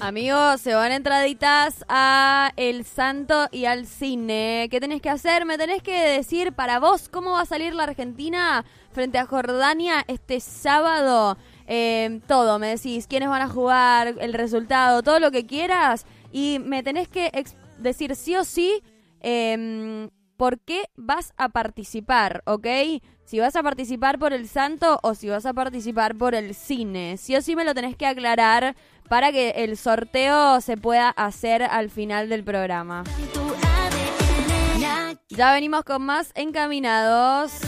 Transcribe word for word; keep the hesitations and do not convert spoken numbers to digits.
Amigos, se van entraditas a El Santo y al cine. ¿Qué tenés que hacer? Me tenés que decir para vos cómo va a salir la Argentina frente a Jordania este sábado. Eh, todo, me decís quiénes van a jugar, el resultado, todo lo que quieras. Y me tenés que ex- decir sí o sí eh, por qué vas a participar, ¿ok? Si vas a participar por El Santo o si vas a participar por el cine. Sí o sí me lo tenés que aclarar para que el sorteo se pueda hacer al final del programa. Ya venimos con más Encaminados.